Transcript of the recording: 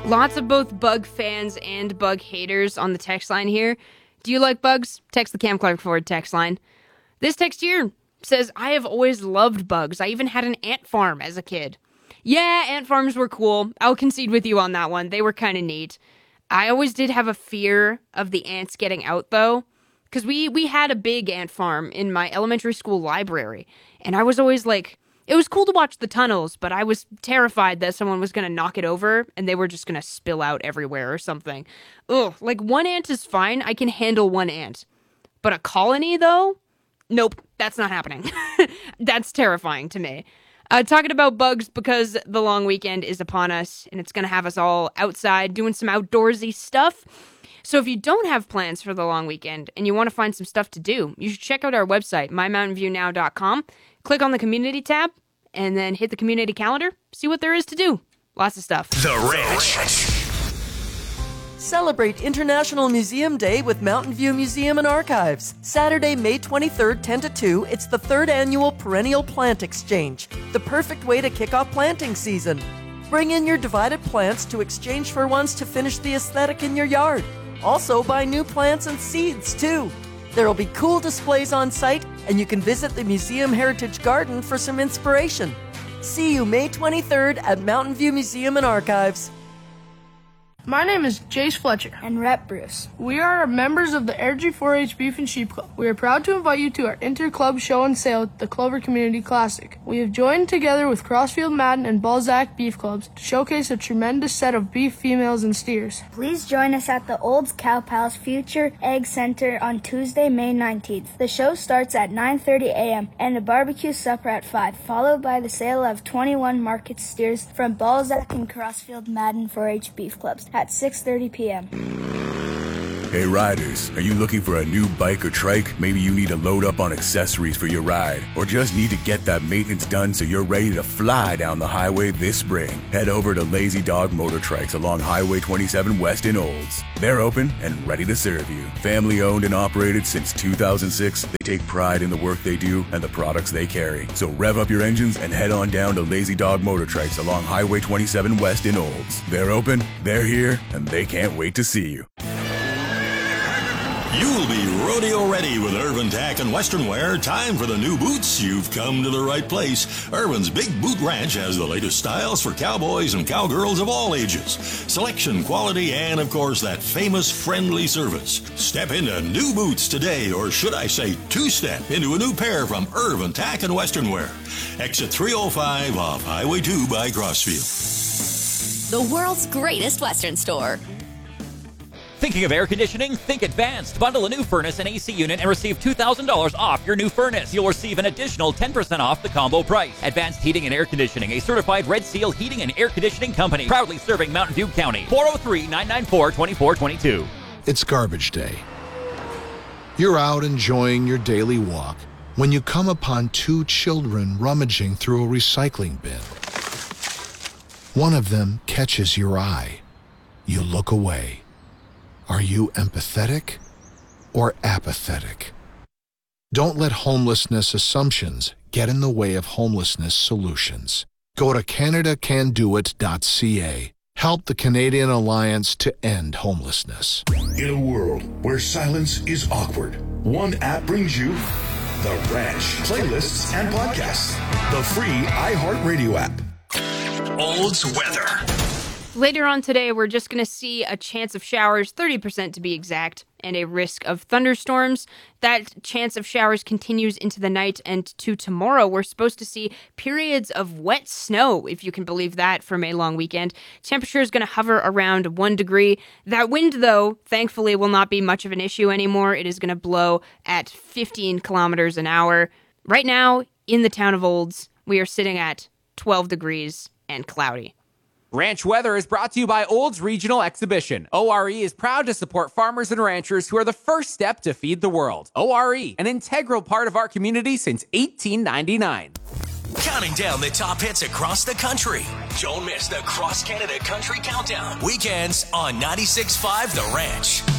Lots of both bug fans and bug haters on the text line here. Do you like bugs? Text the Cam Clark Ford text line. This text here says, I have always loved bugs. I even had an ant farm as a kid. Yeah, ant farms were cool. I'll concede with you on that one. They were kind of neat. I always did have a fear of the ants getting out, though, because we had a big ant farm in my elementary school library, and I was always like, it was cool to watch the tunnels, but I was terrified that someone was going to knock it over and they were just going to spill out everywhere or something. Ugh, like one ant is fine. I can handle one ant. But a colony, though? Nope, that's not happening. That's terrifying to me. Talking about bugs because the long weekend is upon us and it's going to have us all outside doing some outdoorsy stuff. So if you don't have plans for the long weekend and you want to find some stuff to do, you should check out our website, mymountainviewnow.com. Click on the community tab and then hit the community calendar. See what there is to do. Lots of stuff. The Ranch. Celebrate International Museum Day with Mountain View Museum and Archives. Saturday, May 23rd, 10 to 2, it's the 3rd annual Perennial Plant Exchange, the perfect way to kick off planting season. Bring in your divided plants to exchange for ones to finish the aesthetic in your yard. Also, buy new plants and seeds, too. There will be cool displays on site, and you can visit the Museum Heritage Garden for some inspiration. See you May 23rd at Mountain View Museum and Archives. My name is Jace Fletcher. And Rep Bruce. We are members of the Airdrie 4-H Beef and Sheep Club. We are proud to invite you to our inter-club show and sale at the Clover Community Classic. We have joined together with Crossfield Madden and Balzac Beef Clubs to showcase a tremendous set of beef females and steers. Please join us at the Olds Cow Palace Future Egg Center on Tuesday, May 19th. The show starts at 9:30 a.m. and a barbecue supper at 5, followed by the sale of 21 market steers from Balzac and Crossfield Madden 4-H Beef Clubs at 6:30 p.m. Hey riders, are you looking for a new bike or trike? Maybe you need to load up on accessories for your ride, or just need to get that maintenance done so you're ready to fly down the highway this spring. Head over to Lazy Dog Motor Trikes along Highway 27 West in Olds. They're open and ready to serve you. Family owned and operated since 2006, they take pride in the work they do and the products they carry. So rev up your engines and head on down to Lazy Dog Motor Trikes along Highway 27 West in Olds. They're open, they're here, and they can't wait to see you. You'll be rodeo ready with Irvin Tack and Western Wear. Time for the new boots. You've come to the right place. Irvin's Big Boot Ranch has the latest styles for cowboys and cowgirls of all ages. Selection, quality, and of course that famous friendly service. Step into new boots today, or should I say two-step into a new pair from Irvin Tack and Western Wear. Exit 305 off Highway 2 by Crossfield. The world's greatest Western store. Thinking of air conditioning? Think Advanced. Bundle a new furnace and AC unit and receive $2,000 off your new furnace. You'll receive an additional 10% off the combo price. Advanced Heating and Air Conditioning, a certified Red Seal heating and air conditioning company, proudly serving Mountain View County. 403-994-2422. It's garbage day. You're out enjoying your daily walk when you come upon two children rummaging through a recycling bin. One of them catches your eye. You look away. Are you empathetic or apathetic? Don't let homelessness assumptions get in the way of homelessness solutions. Go to CanadaCanDoIt.ca. Help the Canadian Alliance to end homelessness. In a world where silence is awkward, one app brings you The Ranch, playlists and podcasts. The free iHeartRadio app. Olds weather. Later on today, we're just going to see a chance of showers, 30% to be exact, and a risk of thunderstorms. That chance of showers continues into the night, and to tomorrow, we're supposed to see periods of wet snow, if you can believe that, for May long weekend. Temperature is going to hover around 1 degree. That wind, though, thankfully will not be much of an issue anymore. It is going to blow at 15 kilometers an hour. Right now, in the town of Olds, we are sitting at 12 degrees and cloudy. Ranch Weather is brought to you by Olds Regional Exhibition. ORE is proud to support farmers and ranchers who are the first step to feed the world. ORE, an integral part of our community since 1899. Counting down the top hits across the country. Don't miss the Cross Canada Country Countdown. Weekends on 96.5 The Ranch.